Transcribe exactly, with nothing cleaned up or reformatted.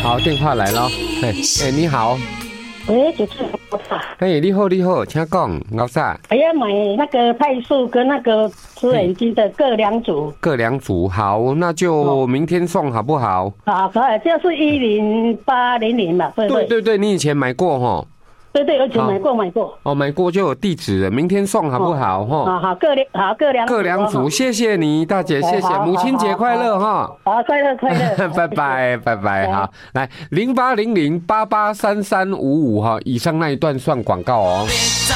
好，电话来了。哎哎，你好。 喂，主持人好。 哎，你好，你好，请讲，搞啥？ 我要买那个派素跟那个吃眼睛的各两组。 各两组，好，那就明天送好不好？ 好，可以，就是一零八零零嘛，对不对？ 对对对，你以前买过哈？ 对对，而且买过买过。 哦，买过就有地址了，明天送好不好？哈、 哦，好好各两好各两各两组，谢谢你大姐，谢谢，母亲节快乐哈！ 好，快乐快乐， 拜拜拜拜，好，来零八零零八八三三五五哈，以上那一段算广告哦。